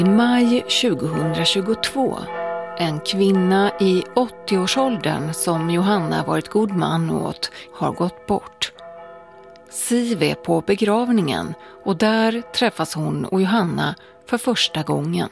I maj 2022, en kvinna i 80-årsåldern som Johanna varit god man åt har gått bort. Siv är på begravningen och där träffas hon och Johanna för första gången.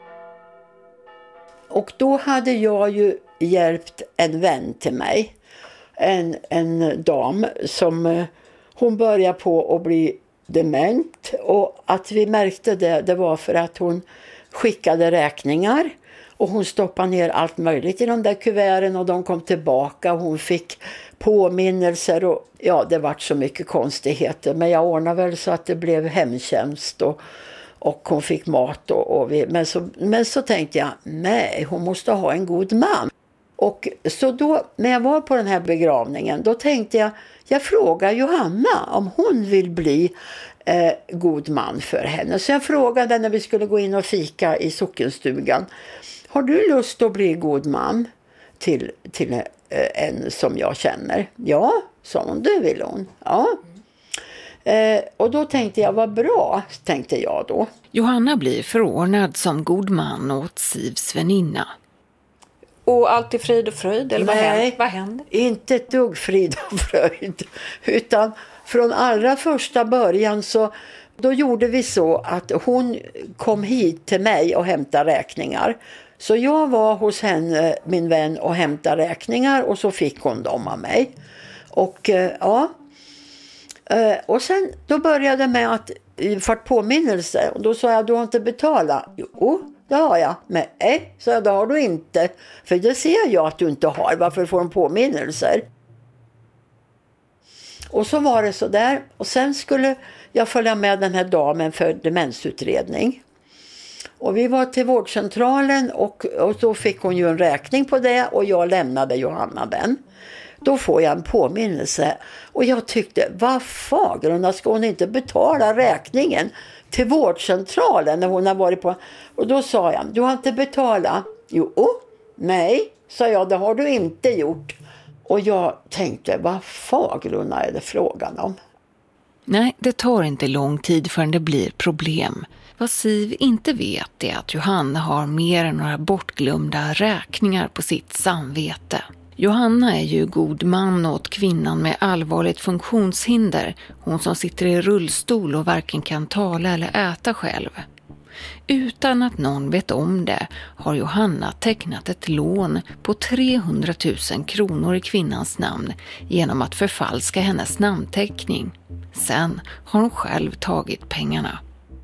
Och då hade jag ju hjälpt en vän till mig. En dam som hon började på att bli dement. Och att vi märkte det var för att hon skickade räkningar. Och hon stoppade ner allt möjligt i de där kuverten och de kom tillbaka. Och hon fick påminnelser och ja, det var så mycket konstigheter. Men jag ordnade väl så att det blev hemtjänst och hon fick mat. Men så tänkte jag, nej, hon måste ha en god man. Och så då, när jag var på den här begravningen, då tänkte jag frågar Johanna om hon vill bli god man för henne. Så jag frågade när vi skulle gå in och fika i sockenstugan, har du lust att bli god man till en som jag känner? Ja, sa hon, det vill hon. Ja. Och då tänkte jag, vad bra, tänkte jag då. Johanna blir förordnad som god man åt Sivs väninna. Och allt är frid och fröjd? Eller vad händer? Inte ett dugg frid och fröjd. Utan från allra första början då gjorde vi så att hon kom hit till mig och hämtade räkningar. Så jag var hos henne, min vän, och hämtade räkningar och så fick hon dem av mig. Och och sen då började det med att för påminnelse. Och då sa jag, du har inte betalat? Jo, det har jag. Men så det har du inte. För det ser jag att du inte har. Varför får de påminnelser? Och så var det så där. Och sen skulle jag följa med den här damen för demensutredning. Och vi var till vårdcentralen och då fick hon ju en räkning på det. Och jag lämnade Johanna den. Då får jag en påminnelse. Och jag tyckte, vad fagrunda, ska hon inte betala räkningen till vårdcentralen när hon har varit på? Och då sa jag, du har inte betalat? Jo, nej, sa jag, det har du inte gjort. Och jag tänkte, vad fagrunda är det frågan om? Nej, det tar inte lång tid förrän det blir problem. Vad Siv inte vet är att Johanna har mer än några bortglömda räkningar på sitt samvete. Johanna är ju god man åt kvinnan med allvarligt funktionshinder, hon som sitter i rullstol och varken kan tala eller äta själv. Utan att någon vet om det har Johanna tecknat ett lån på 300 000 kronor i kvinnans namn genom att förfalska hennes namnteckning. Sen har hon själv tagit pengarna.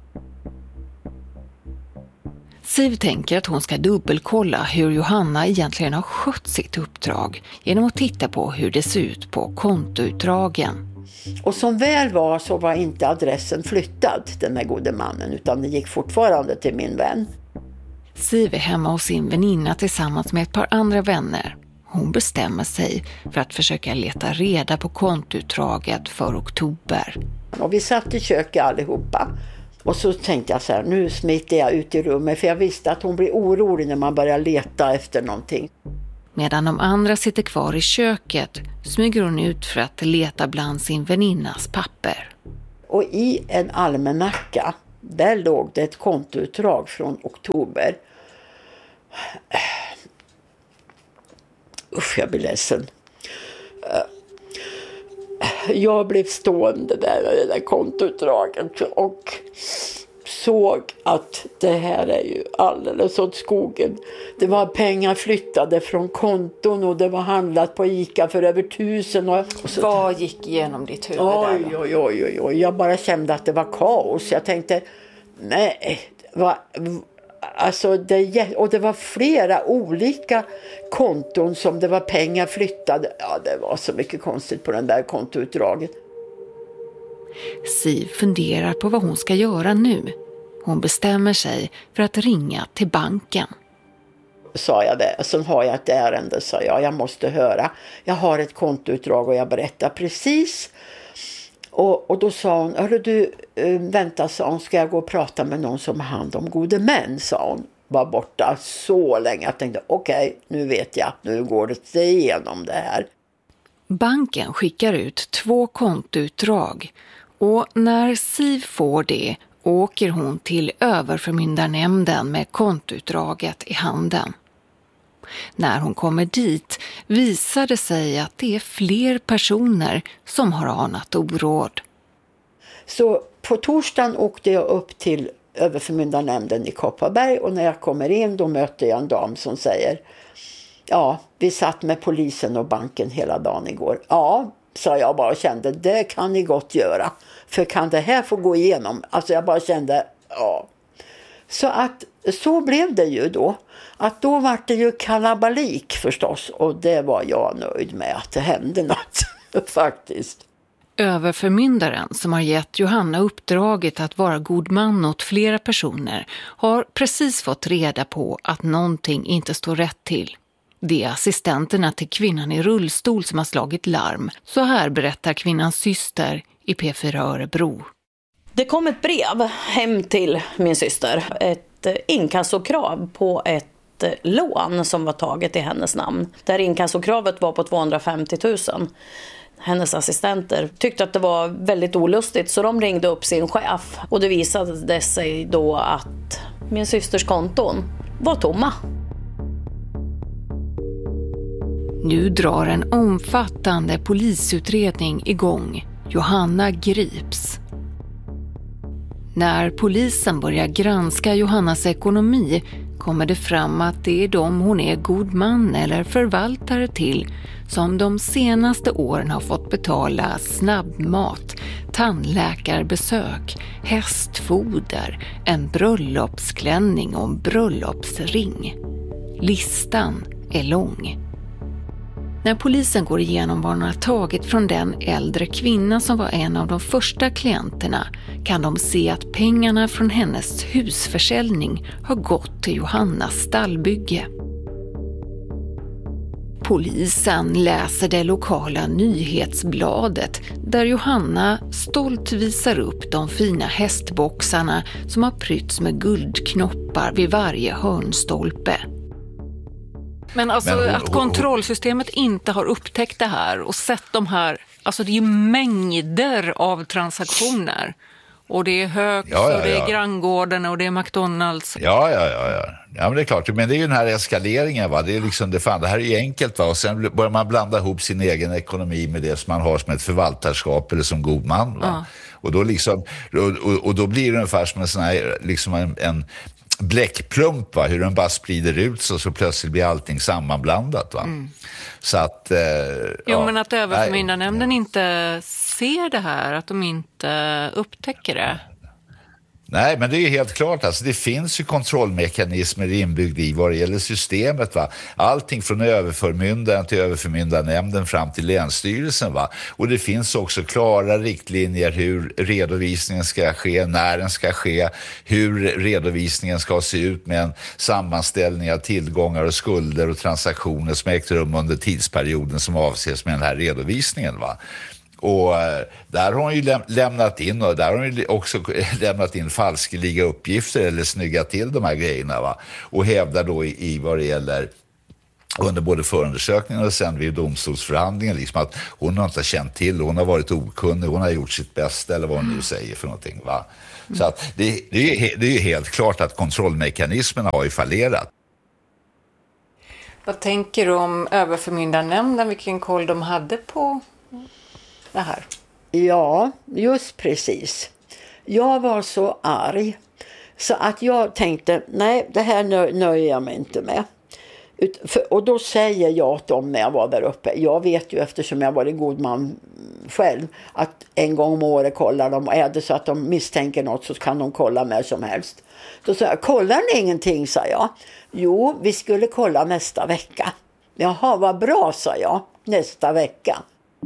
Siv tänker att hon ska dubbelkolla hur Johanna egentligen har skött sitt uppdrag genom att titta på hur det ser ut på kontoutdragen. Och som väl var så var inte adressen flyttad, den här gode mannen, utan det gick fortfarande till min vän. Siv är hemma hos sin väninna tillsammans med ett par andra vänner. Hon bestämmer sig för att försöka leta reda på kontoutdraget för oktober. Och vi satt i köket allihopa. Och så tänkte jag så här, nu smiter jag ut i rummet, för jag visste att hon blir orolig när man börjar leta efter någonting. Medan de andra sitter kvar i köket smyger hon ut för att leta bland sin väninnas papper. Och i en almanacka, där låg det ett kontoutdrag från oktober. Usch, jag blir ledsen. Jag blev stående där med det där kontoutdraget och såg att det här är ju alldeles åt skogen. Det var pengar flyttade från konton och det var handlat på ICA för över 1000. Och så, vad gick igenom ditt huvud där? Oj. Jag bara kände att det var kaos. Jag tänkte, nej, alltså det var flera olika konton som det var pengar flyttade. Ja, det var så mycket konstigt på den där kontoutdraget. Siv funderar på vad hon ska göra nu. Hon bestämmer sig för att ringa till banken. Sa jag det, så har jag ett ärende, sa jag. Jag måste höra. Jag har ett kontoutdrag och jag berättar precis. Och då sa hon, hörru du, vänta, sa hon, ska jag gå och prata med någon som har hand om gode män, sa hon. Var borta så länge. Jag tänkte, okej, nu vet jag, nu går det igenom det här. Banken skickar ut 2 kontoutdrag och när Siv får det åker hon till överförmyndarnämnden med kontoutdraget i handen. När hon kommer dit visar det sig att det är fler personer som har anat oråd. Så på torsdagen åkte jag upp till överförmyndarnämnden i Kopparberg, och när jag kommer in då möter jag en dam som säger: ja, vi satt med polisen och banken hela dagen igår. Ja, sa jag bara och kände, det kan ni gott göra. För kan det här få gå igenom? Alltså jag bara kände, ja. Så blev det ju då. Att då var det ju kalabalik förstås. Och det var jag nöjd med, att det hände något faktiskt. Överförmyndaren som har gett Johanna uppdraget att vara god man åt flera personer har precis fått reda på att någonting inte står rätt till. Det är assistenterna till kvinnan i rullstol som har slagit larm. Så här berättar kvinnans syster i P4 Örebro. Det kom ett brev hem till min syster. Ett inkassokrav på ett lån som var taget i hennes namn. Där inkassokravet var på 250 000. Hennes assistenter tyckte att det var väldigt olustigt, så de ringde upp sin chef. Och det visade sig då att min systers konton var tomma. Nu drar en omfattande polisutredning igång. Johanna grips. När polisen börjar granska Johannas ekonomi kommer det fram att det är de hon är god man eller förvaltare till som de senaste åren har fått betala snabbmat, tandläkarbesök, hästfoder, en bröllopsklänning och en bröllopsring. Listan är lång. När polisen går igenom vad de har tagit från den äldre kvinna som var en av de första klienterna kan de se att pengarna från hennes husförsäljning har gått till Johannas stallbygge. Polisen läser det lokala nyhetsbladet där Johanna stolt visar upp de fina hästboxarna som har prytts med guldknoppar vid varje hörnstolpe. Men alltså att kontrollsystemet inte har upptäckt det här och sett de här, alltså det är ju mängder av transaktioner. Och det är Högs och det är Granngården och det är McDonalds. Ja, men det är klart. Men det är ju den här eskaleringen, va? Det är liksom, det här är ju enkelt, va? Och sen börjar man blanda ihop sin egen ekonomi med det som man har som ett förvaltarskap eller som god man, va? Ja. Och då liksom, och då blir det ungefär som en sån här, liksom en bläckplump, va? Hur den bara sprider ut så plötsligt blir allting sammanblandat, va? Så att men att överförmyndarnämnden inte ser det här, att de inte upptäcker det. Nej, men det är ju helt klart. Alltså, det finns ju kontrollmekanismer inbyggd i vad det gäller systemet. Va? Allting från överförmyndaren till överförmyndarnämnden fram till länsstyrelsen. Va? Och det finns också klara riktlinjer hur redovisningen ska ske, när den ska ske, hur redovisningen ska se ut med en sammanställning av tillgångar och skulder och transaktioner som ägt rum under tidsperioden som avses med den här redovisningen. Va? Och där har hon ju lämnat in, och där har hon ju också lämnat in falskeliga uppgifter eller snygga till de här grejerna, va? Och hävdar då i vad det gäller under både förundersökningen och sen vid domstolsförhandlingen liksom att hon har inte känt till, hon har varit okunnig, hon har gjort sitt bästa eller vad hon nu säger för någonting, va? Så att det är ju helt klart att kontrollmekanismerna har ju fallerat. Vad tänker du om överförmyndarnämnden, vilken koll de hade på det här? Ja, just precis. Jag var så arg så att jag tänkte, nej, det här nöjer jag mig inte med. Och då säger jag till dem när jag var där uppe, jag vet ju eftersom jag var en god man själv, att en gång om året kollar de, och är det så att de misstänker något så kan de kolla med som helst. Då sa jag, kollar ni ingenting, sa jag. Jo, vi skulle kolla nästa vecka. Jaha, vad bra, sa jag, nästa vecka.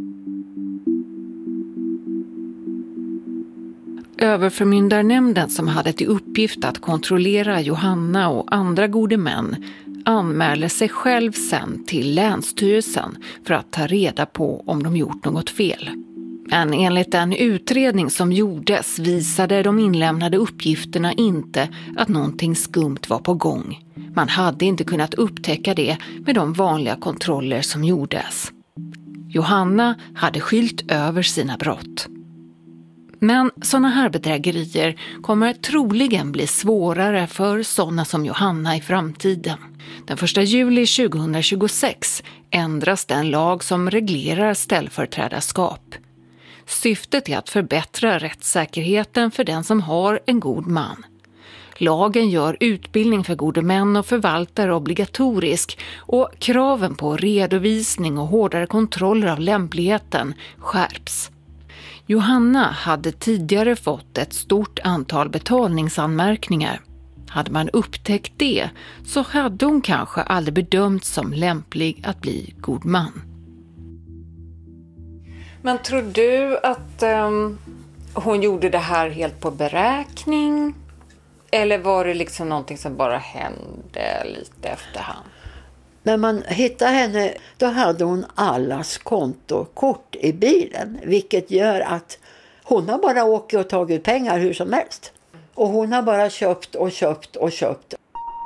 Överförmyndarnämnden som hade till uppgift att kontrollera Johanna och andra gode män anmäler sig själv sen till Länsstyrelsen för att ta reda på om de gjort något fel. Men enligt den utredning som gjordes visade de inlämnade uppgifterna inte att någonting skumt var på gång. Man hade inte kunnat upptäcka det med de vanliga kontroller som gjordes. Johanna hade skylt över sina brott. Men sådana här bedrägerier kommer troligen bli svårare för sådana som Johanna i framtiden. Den 1 juli 2026 ändras den lag som reglerar ställföreträdarskap. Syftet är att förbättra rättssäkerheten för den som har en god man. Lagen gör utbildning för gode män och förvaltare obligatorisk och kraven på redovisning och hårdare kontroller av lämpligheten skärps. Johanna hade tidigare fått ett stort antal betalningsanmärkningar. Hade man upptäckt det så hade hon kanske aldrig bedömts som lämplig att bli god man. Men tror du att hon gjorde det här helt på beräkning? Eller var det liksom någonting som bara hände lite efterhand? När man hittade henne, då hade hon allas kontokort i bilen. Vilket gör att hon har bara åkt och tagit pengar hur som helst. Och hon har bara köpt och köpt och köpt.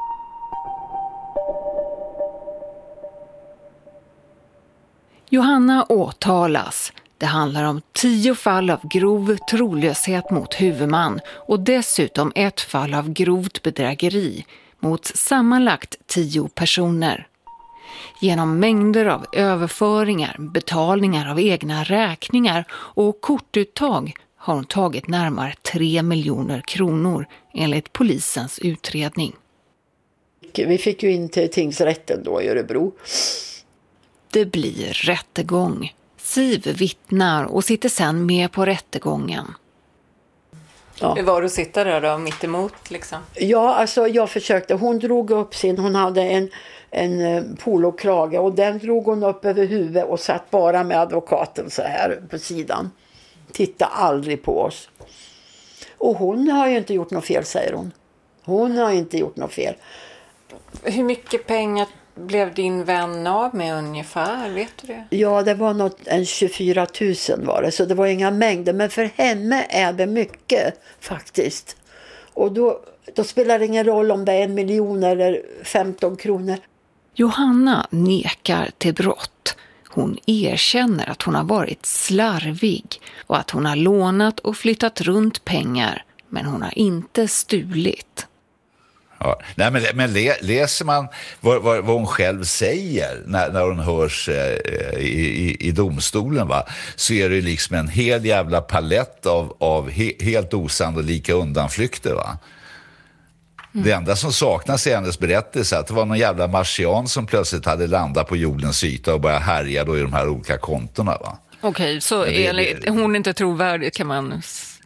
Johanna åtalas. Det handlar om 10 fall av grov trolöshet mot huvudman och dessutom ett fall av grovt bedrägeri mot sammanlagt 10 personer. Genom mängder av överföringar, betalningar av egna räkningar och kortuttag har hon tagit närmare 3 miljoner kronor enligt polisens utredning. Vi fick ju in till tingsrätten då i Örebro. Det blir rättegång. Siv vittnar och sitter sen med på rättegången. Ja. Hur var det att sitta där då, mitt emot liksom? Ja, alltså jag försökte. Hon drog upp hon hade en polokrage och den drog hon upp över huvudet och satt bara med advokaten så här på sidan. Titta aldrig på oss. Och hon har ju inte gjort något fel, säger hon. Hon har inte gjort något fel. Hur mycket pengar blev din vän av med ungefär? Vet du det? Ja, det var en 24 000 var det. Så det var inga mängder. Men för henne är det mycket faktiskt. Och då spelar det ingen roll om det är 1 miljon eller 15 kronor. Johanna nekar till brott. Hon erkänner att hon har varit slarvig och att hon har lånat och flyttat runt pengar. Men hon har inte stulit. Ja. Nej, men läser man vad hon själv säger när hon hörs i domstolen, va, så är det liksom en hel jävla palett av helt osannolika undanflykter, va. Det enda som saknas i hennes berättelse att det var någon jävla marsian som plötsligt hade landat på jordens yta och börjat härja då i de här olika kontona, va. Okej, så hon är inte trovärdig kan man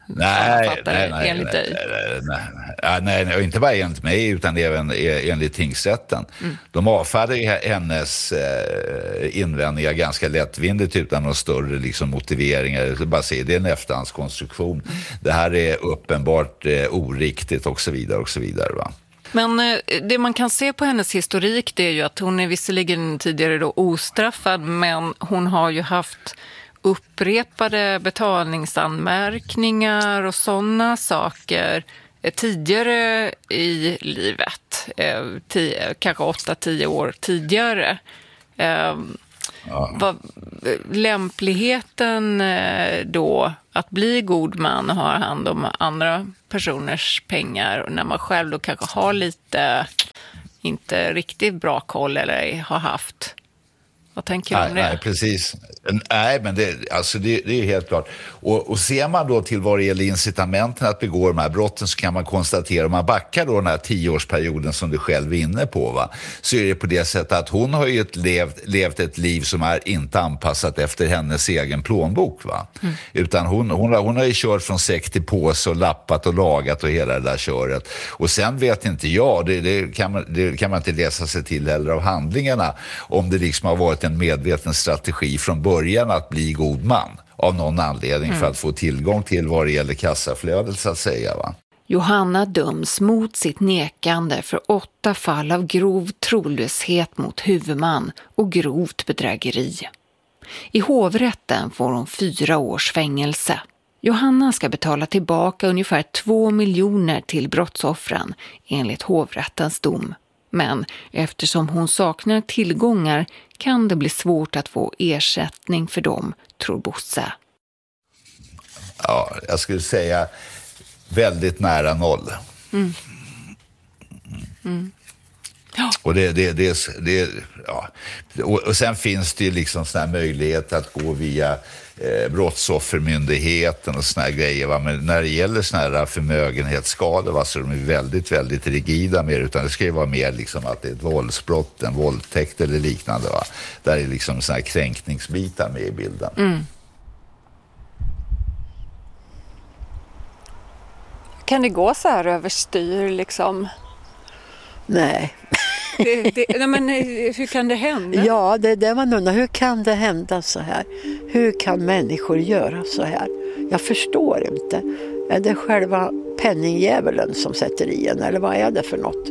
Nej, inte bara enligt mig utan även enligt tingsrätten. De avfärdade hennes invändningar ganska lättvindigt utan några större liksom motiveringar. Bara säga, det är en efterhandskonstruktion. Det här är uppenbart oriktigt och så vidare, va. Men det man kan se på hennes historik, det är ju att hon är visserligen tidigare då ostraffad, men hon har ju haft upprepade betalningsanmärkningar och sådana saker tidigare i livet, kanske 8-10 år tidigare. Vad lämpligheten då att bli god man och ha hand om andra personers pengar när man själv då kanske har lite inte riktigt bra koll eller har haft. Vad tänker du om det? Nej, precis. Nej, men det är helt klart. Och ser man då till vad det gäller incitamenten att begå de här brotten, så kan man konstatera, om man backar då den här 10-årsperioden som du själv är inne på, va, så är det på det sättet att hon har ju levt ett liv som är inte anpassat efter hennes egen plånbok, va. Utan hon har ju kört från säck till påse och lappat och lagat och hela det där köret. Och sen vet inte jag, det kan man inte läsa sig till heller av handlingarna, om det liksom har varit en medveten strategi från början att bli god man av någon anledning för att få tillgång till vad det gäller kassaflödet, så att säga, va. Johanna döms mot sitt nekande för 8 fall av grov trolöshet mot huvudman och grovt bedrägeri. I hovrätten får hon 4 års fängelse. Johanna ska betala tillbaka ungefär 2 miljoner till brottsoffren enligt hovrättens dom. Men eftersom hon saknar tillgångar kan det bli svårt att få ersättning för dem, tror Bosse. Ja, jag skulle säga väldigt nära noll. Ja. Och ja. Och sen finns det ju liksom sån här möjlighet att gå via brottsoffermyndigheten och såna här grejer, va? Men när det gäller såna här förmögenhetsskador, va, så är de väldigt, väldigt rigida med, utan det ska ju vara mer liksom att det är ett våldsbrott, en våldtäkt eller liknande, va? Där är liksom såna här kränkningsbitar med i bilden. Kan det gå så här överstyr liksom? Nej. Nej, men hur kan det hända? Ja, det är det man undrar. Hur kan det hända så här? Hur kan människor göra så här? Jag förstår inte. Är det själva penningjävulen som sätter i en, eller vad är det för något?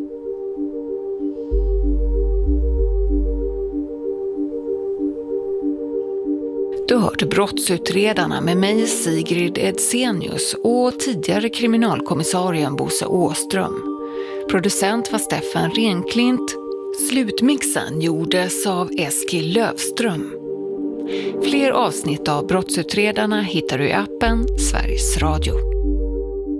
Du hörde Brottsutredarna med mig, Sigrid Edsenius, och tidigare kriminalkommissarien Bosse Åström. Producent var Stefan Renklint. Slutmixen gjordes av Eskil Lövström. Fler avsnitt av Brottsutredarna hittar du i appen Sveriges Radio.